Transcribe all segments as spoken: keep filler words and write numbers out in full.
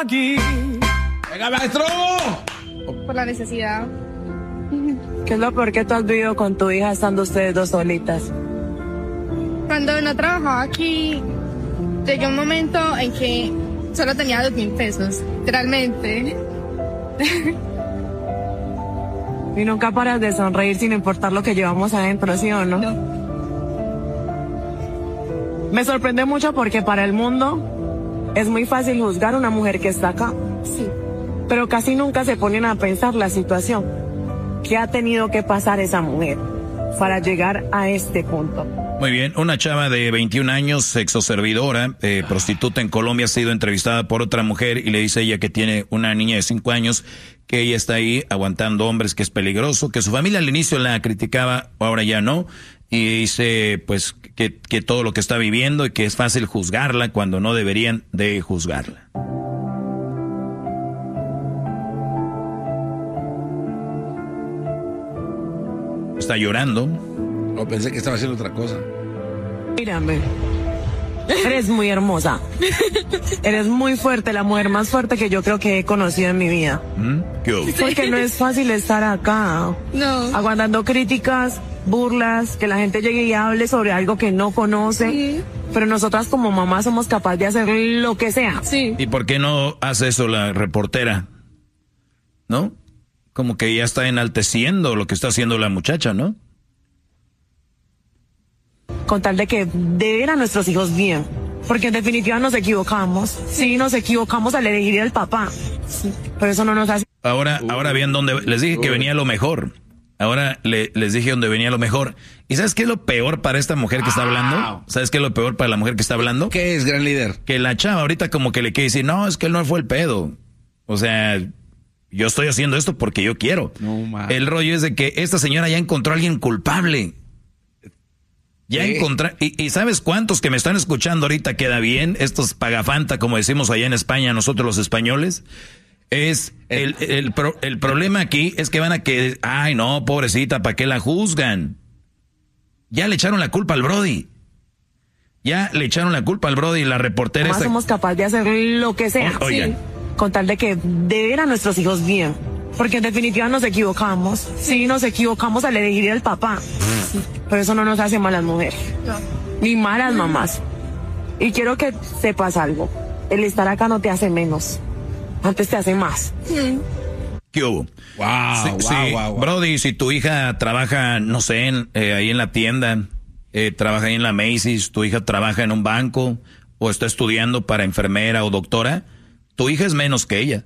Aquí. ¡Venga, maestro! Por la necesidad. ¿Qué es lo peor que tú has vivido con tu hija estando ustedes dos solitas? Cuando no trabajaba aquí, llegó un momento en que solo tenía dos mil pesos, literalmente. Y nunca paras de sonreír sin importar lo que llevamos adentro, ¿sí o no? No. Me sorprende mucho porque para el mundo es muy fácil juzgar a una mujer que está acá. Sí. Pero casi nunca se ponen a pensar la situación que ha tenido que pasar esa mujer para llegar a este punto. Muy bien, una chava de veintiún años, sexoservidora, eh, prostituta en Colombia, ha sido entrevistada por otra mujer y le dice ella que tiene una niña de cinco años, que ella está ahí aguantando hombres, que es peligroso, que su familia al inicio la criticaba, ahora ya no, y dice pues que, que todo lo que está viviendo y que es fácil juzgarla cuando no deberían de juzgarla. Está llorando. No, pensé que estaba haciendo otra cosa. Mírame. Eres muy hermosa. Eres muy fuerte, la mujer más fuerte que yo creo que he conocido en mi vida. ¿Mm? ¿Qué hubo? Porque no es fácil estar acá. No. Aguantando críticas, burlas, que la gente llegue y hable sobre algo que no conoce. Sí. Pero nosotras como mamás somos capaces de hacer lo que sea. Sí. ¿Y por qué no hace eso la reportera? ¿No? Como que ya está enalteciendo lo que está haciendo la muchacha, ¿no? Con tal de que de ver a nuestros hijos bien. Porque en definitiva nos equivocamos. Sí, nos equivocamos al elegir al papá. Sí. Pero eso no nos hace... Ahora, uh, ahora bien dónde... Les dije uh, que venía lo mejor. Ahora le, les dije dónde venía lo mejor. ¿Y sabes qué es lo peor para esta mujer que está hablando? ¿Sabes qué es lo peor para la mujer que está hablando? ¿Qué es, gran líder? Que la chava ahorita como que le quiere decir, no, es que él no fue el pedo. O sea... Yo estoy haciendo esto porque yo quiero. No, el rollo es de que esta señora ya encontró a alguien culpable. Ya encontró. Y, y ¿sabes cuántos que me están escuchando ahorita queda bien? Estos pagafanta, como decimos allá en España, nosotros los españoles. Es el, el, el, pro, el problema aquí es que van a que, ay no, pobrecita, ¿para qué la juzgan? Ya le echaron la culpa al Brody. Ya le echaron la culpa al Brody y la reportera. Más esta... somos capaces de hacer lo que sea. O, oigan. Sí. Con tal de que de ver a nuestros hijos bien. Porque en definitiva nos equivocamos. Sí, nos equivocamos al elegir al papá. Sí. Pero eso no nos hace malas mujeres. No. Ni malas mamás. Y quiero que sepas algo. El estar acá no te hace menos. Antes te hace más. Sí. ¿Qué hubo? Wow, sí, wow, sí. wow, wow. Brody, si tu hija trabaja, no sé, en, eh, ahí en la tienda, eh, trabaja ahí en la Macy's, tu hija trabaja en un banco o está estudiando para enfermera o doctora, tu hija es menos que ella.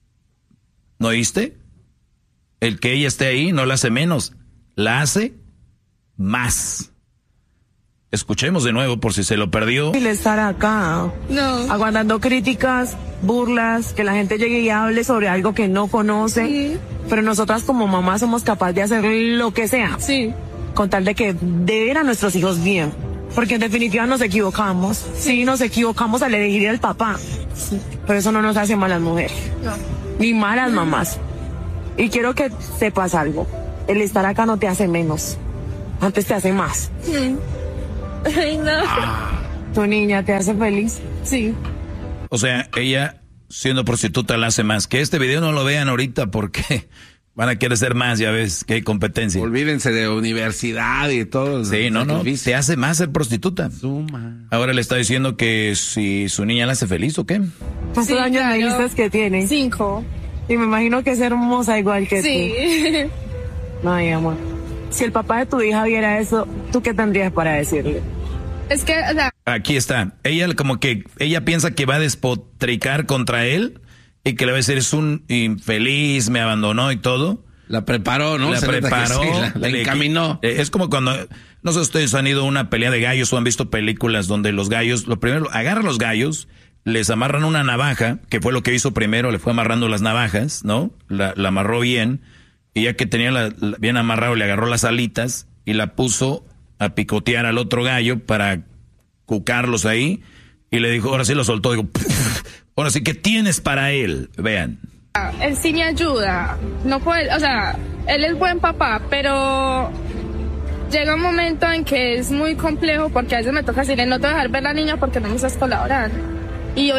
¿No oíste? El que ella esté ahí no la hace menos, la hace más. Escuchemos de nuevo por si se lo perdió. El estar acá. No. Aguantando críticas, burlas, que la gente llegue y hable sobre algo que no conoce. Sí. Pero nosotras como mamás somos capaces de hacer lo que sea. Sí. Con tal de que de ver a nuestros hijos bien. Porque en definitiva nos equivocamos. Sí, nos equivocamos al elegir al papá. Sí. Pero eso no nos hace malas mujeres. No. Ni malas mamás. Y quiero que sepas algo. El estar acá no te hace menos. Antes te hace más. Sí. Ay, no. Ah. Tu niña te hace feliz. Sí. O sea, ella siendo prostituta la hace más. Que este video no lo vean ahorita porque van a querer ser más, ya ves, que hay competencia. Olvídense de universidad y todo. Sí, no, no, te hace más ser prostituta. Suma. Ahora le está diciendo que si su niña la hace feliz o qué. ¿Cuántos Sí, años claro. me dices que tiene? Cinco. Y me imagino que es hermosa igual que Sí. tú. Ay, amor. Si el papá de tu hija viera eso, ¿tú qué tendrías para decirle? Es que, o sea... Aquí está. Ella como que, ella piensa que va a despotricar contra él y que le va a decir es un infeliz, me abandonó y todo. La preparó, ¿no? La Se preparó. sí, la, la le, encaminó. Es como cuando, no sé si ustedes han ido a una pelea de gallos o han visto películas donde los gallos, lo primero, agarran los gallos, les amarran una navaja, que fue lo que hizo primero, le fue amarrando las navajas, ¿no? La, la amarró bien, y ya que tenía la, la, bien amarrado, le agarró las alitas y la puso a picotear al otro gallo para cucarlos ahí, y le dijo, ahora sí lo soltó, digo, ahora sí, ¿qué tienes para él? Vean. Él sí me ayuda, no puede, o sea, él es buen papá, pero llega un momento en que es muy complejo porque a veces me toca decirle, no te voy a dejar ver la niña porque no me estás colaborando. Y obviamente...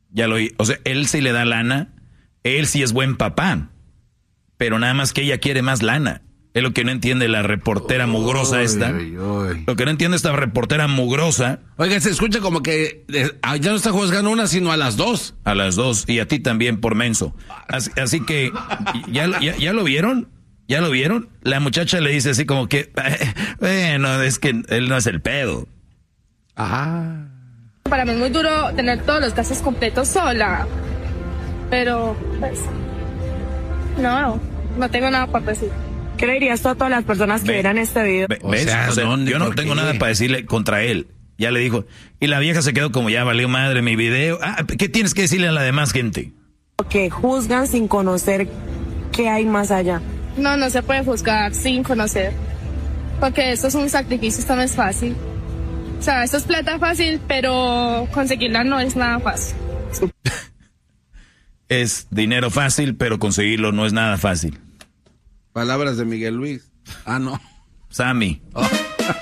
Ya lo oí. O sea, él sí le da lana, él sí es buen papá, pero nada más que ella quiere más lana. Es lo que no entiende la reportera mugrosa Oy, esta. oy, oy. Lo que no entiende esta reportera mugrosa. Oiga, se escucha como que eh, ya no está juzgando una, sino a las dos. A las dos, y a ti también por menso. Así, así que, ¿ya, ya, ¿ya lo vieron? ¿Ya lo vieron? La muchacha le dice así como que, eh, bueno, es que él no es el pedo. Ah. Para mí es muy duro tener todos los gastos completos sola. Pero, pues, no, no tengo nada para decir. ¿Qué le dirías tú a todas las personas que Ve, verán este video? Ve- O ¿Ves? sea, O sea, ¿dónde? yo no ¿Por tengo qué? nada para decirle contra él. Ya le dijo. Y la vieja se quedó como, ya valió madre mi video. Ah, ¿qué tienes que decirle a la demás gente? Que juzgan sin conocer qué hay más allá. No, no se puede juzgar sin conocer. Porque esto es un sacrificio, esto no es fácil. O sea, esto es plata fácil, pero conseguirla no es nada fácil. Es dinero fácil, pero conseguirlo no es nada fácil. Palabras de Miguel Luis. Ah, no. Sammy. Oh.